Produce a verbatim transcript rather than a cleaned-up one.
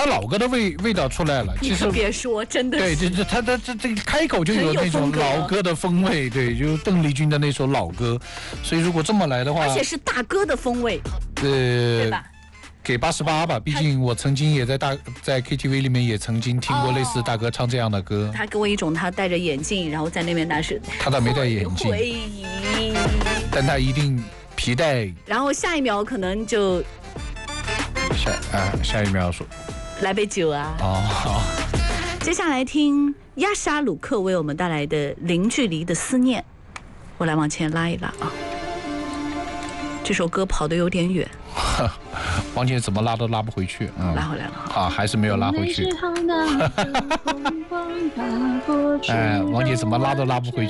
老歌的味味道出来了。 你可别说，真的对，这这他他这这开口就有那种老歌的风味，对，就是邓丽君的那首老歌。所以如果这么来的话， 而且是大哥的风味， 呃， 对吧？ 给八十八吧，毕竟我曾经也在大在 K T V 里面也曾经听过类似大哥唱这样的歌。 他给我一种他戴着眼镜，然后在那边那是他倒没戴眼镜，但他一定皮带。 然后下一秒可能就下啊，下一秒说来杯酒啊。 哦，好。 接下来听亚沙鲁克为我们带来的《零距离的思念》，我来往前拉一拉啊。这首歌跑得有点远， 王姐怎么拉都拉不回去，嗯， 拉回来了啊，还是没有拉回去。哎，王姐怎么拉都拉不回去。